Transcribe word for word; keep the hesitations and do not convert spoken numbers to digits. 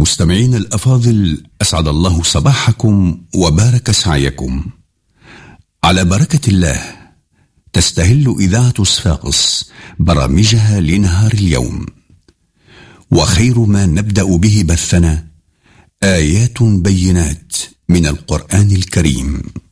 مستمعين الأفاضل، أسعد الله صباحكم وبارك سعيكم. على بركة الله تستهل إذاعة صفاقس برامجها لنهار اليوم، وخير ما نبدأ به بثنا آيات بينات من القرآن الكريم.